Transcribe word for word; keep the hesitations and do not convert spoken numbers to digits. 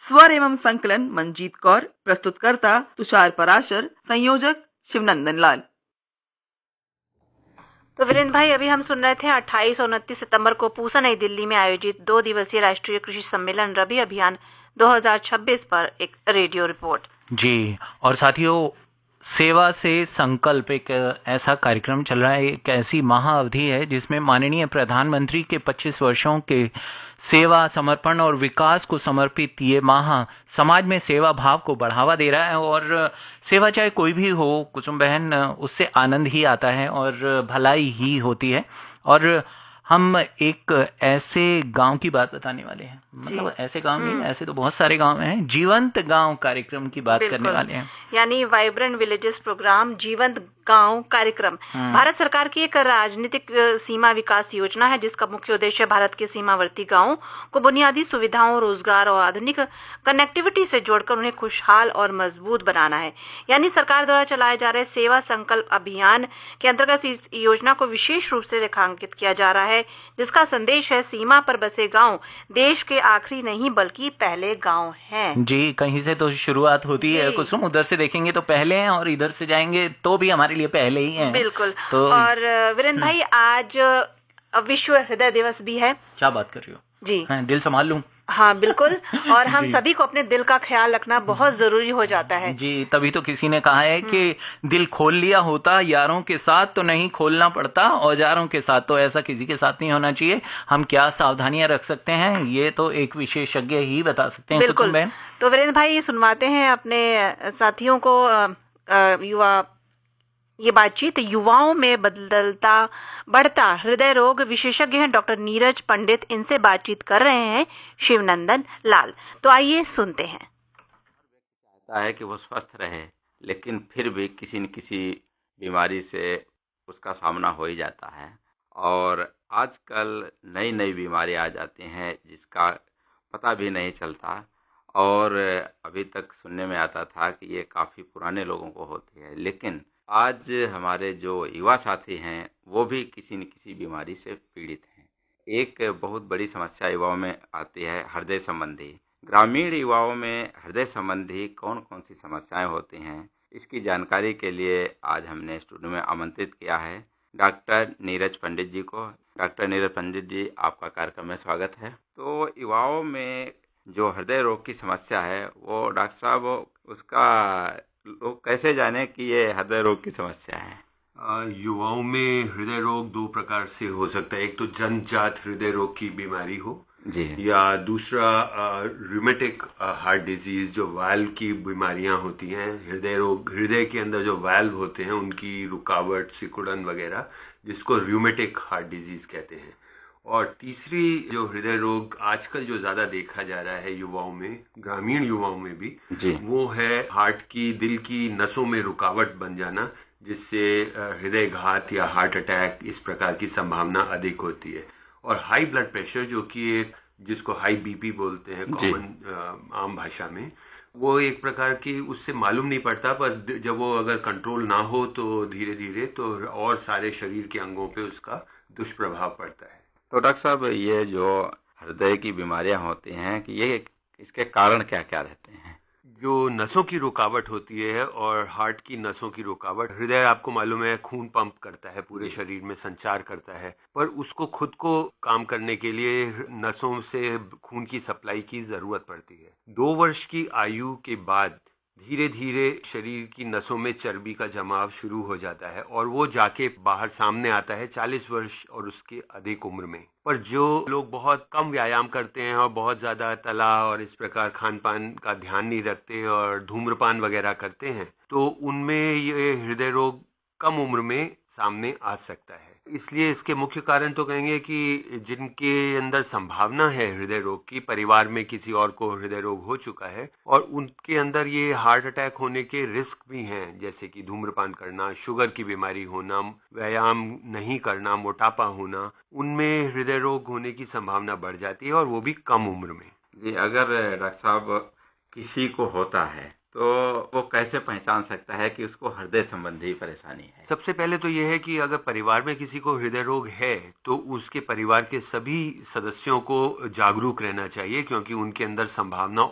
स्वर एवं संकलन मंजीत कौर, प्रस्तुतकर्ता तुषार पराशर, संयोजक शिवनंदन लाल। तो वीरेंद्र भाई, अभी हम सुन रहे थे अट्ठाईस और उनतीस सितंबर को पूसा नई दिल्ली में आयोजित दो दिवसीय राष्ट्रीय कृषि सम्मेलन रबी अभियान दो हज़ार छब्बीस पर एक रेडियो रिपोर्ट। जी, और साथियों, सेवा से संकल्प एक ऐसा कार्यक्रम चल रहा है, एक ऐसी महाअवधि है जिसमें माननीय प्रधानमंत्री के पच्चीस वर्षों के सेवा, समर्पण और विकास को समर्पित ये माह समाज में सेवा भाव को बढ़ावा दे रहा है। और सेवा चाहे कोई भी हो कुसुम बहन, उससे आनंद ही आता है और भलाई ही होती है। और हम एक ऐसे गांव की बात बताने वाले हैं, मतलब ऐसे गांव नहीं, ऐसे तो बहुत सारे गांव हैं, जीवंत गांव कार्यक्रम की बात करने वाले हैं, यानी वाइब्रेंट विलेजेस प्रोग्राम, जीवंत गांव कार्यक्रम भारत सरकार की एक राजनीतिक सीमा विकास योजना है, जिसका मुख्य उद्देश्य भारत के सीमावर्ती गांवों को बुनियादी सुविधाओं, रोजगार और आधुनिक कनेक्टिविटी से जोड़कर उन्हें खुशहाल और मजबूत बनाना है। यानी सरकार द्वारा चलाए जा रहे सेवा संकल्प अभियान के अंतर्गत इस योजना को विशेष रूप से रेखांकित किया जा रहा है, जिसका संदेश है सीमा पर बसे गांव देश के आखिरी नहीं बल्कि पहले गांव हैं। जी, कहीं से तो शुरुआत होती है कुसुम, उधर से देखेंगे तो पहले हैं और इधर से जाएंगे तो भी हमारे लिए पहले ही हैं। बिल्कुल। तो और वीरेंद्र भाई, आज विश्व हृदय दिवस भी है। क्या बात कर रही हो जी? हाँ, दिल संभाल लूं। हाँ बिल्कुल, और हम सभी को अपने दिल का ख्याल रखना बहुत जरूरी हो जाता है जी। तभी तो किसी ने कहा है कि दिल खोल लिया होता यारों के साथ तो नहीं खोलना पड़ता औजारों के साथ, तो ऐसा किसी के साथ नहीं होना चाहिए। हम क्या सावधानियां रख सकते हैं ये तो एक विशेषज्ञ ही बता सकते हैं। बिल्कुल। तो वीरेंद्र भाई, सुनवाते हैं अपने साथियों को युवा ये बातचीत। युवाओं में बदलता बढ़ता हृदय रोग विशेषज्ञ हैं डॉक्टर नीरज पंडित, इनसे बातचीत कर रहे हैं शिवनंदन लाल। तो आइए सुनते हैं। चाहता है कि वो स्वस्थ रहे, लेकिन फिर भी किसी न किसी बीमारी से उसका सामना हो ही जाता है। और आजकल नई नई बीमारी आ जाती हैं जिसका पता भी नहीं चलता, और अभी तक सुनने में आता था कि ये काफ़ी पुराने लोगों को होती है। लेकिन आज हमारे जो युवा साथी हैं वो भी किसी न किसी बीमारी से पीड़ित हैं। एक बहुत बड़ी समस्या युवाओं में आती है हृदय संबंधी। ग्रामीण युवाओं में हृदय संबंधी कौन कौन सी समस्याएं होती हैं, इसकी जानकारी के लिए आज हमने स्टूडियो में आमंत्रित किया है डॉक्टर नीरज पंडित जी को। डॉक्टर नीरज पंडित जी, आपका कार्यक्रम में स्वागत है। तो युवाओं में जो हृदय रोग की समस्या है वो डॉक्टर साहब, उसका लोग कैसे जाने कि ये हृदय रोग की समस्या है? युवाओं में हृदय रोग दो प्रकार से हो सकता है। एक तो जन्मजात हृदय रोग की बीमारी हो जी, या दूसरा रूमेटिक हार्ट डिजीज, जो वाल्व की बीमारियां होती हैं। हृदय रोग, हृदय के अंदर जो वाल्व होते हैं उनकी रुकावट, सिकुड़न वगैरह, जिसको रूमेटिक हार्ट डिजीज कहते हैं। और तीसरी जो हृदय रोग आजकल जो ज्यादा देखा जा रहा है युवाओं में, ग्रामीण युवाओं में भी जी, वो है हार्ट की, दिल की नसों में रुकावट बन जाना, जिससे हृदय घात या हार्ट अटैक इस प्रकार की संभावना अधिक होती है। और हाई ब्लड प्रेशर, जो कि एक जिसको हाई बीपी बोलते हैं कॉमन आम भाषा में, वो एक प्रकार की, उससे मालूम नहीं पड़ता, पर जब वो अगर कंट्रोल ना हो तो धीरे धीरे तो और सारे शरीर के अंगों पे उसका दुष्प्रभाव पड़ता है। तो डॉक्टर साहब, ये जो हृदय की बीमारियां होती हैं कि ये इसके कारण क्या क्या रहते हैं? जो नसों की रुकावट होती है और हार्ट की नसों की रुकावट, हृदय आपको मालूम है खून पंप करता है, पूरे शरीर में संचार करता है, पर उसको खुद को काम करने के लिए नसों से खून की सप्लाई की जरूरत पड़ती है। दो वर्ष की आयु के बाद धीरे धीरे शरीर की नसों में चर्बी का जमाव शुरू हो जाता है और वो जाके बाहर सामने आता है चालीस वर्ष और उसके अधिक उम्र में। पर जो लोग बहुत कम व्यायाम करते हैं और बहुत ज्यादा तला और इस प्रकार खान पान का ध्यान नहीं रखते और धूम्रपान वगैरह करते हैं, तो उनमें ये हृदय रोग कम उम्र में सामने आ सकता है। इसलिए इसके मुख्य कारण तो कहेंगे कि जिनके अंदर संभावना है हृदय रोग की, परिवार में किसी और को हृदय रोग हो चुका है और उनके अंदर ये हार्ट अटैक होने के रिस्क भी हैं, जैसे कि धूम्रपान करना, शुगर की बीमारी होना, व्यायाम नहीं करना, मोटापा होना, उनमें हृदय रोग होने की संभावना बढ़ जाती है और वो भी कम उम्र में। जी, अगर डॉक्टर साहब किसी को होता है तो वो कैसे पहचान सकता है कि उसको हृदय संबंधी परेशानी है? सबसे पहले तो ये है कि अगर परिवार में किसी को हृदय रोग है तो उसके परिवार के सभी सदस्यों को जागरूक रहना चाहिए, क्योंकि उनके अंदर संभावना